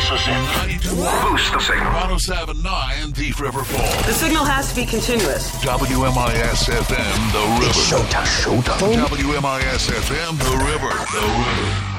us in. 92. Boost the signal. 107.9 Thief River Falls. The signal has to be continuous. WMIS FM, The River. It's showtime. WMIS FM, The River.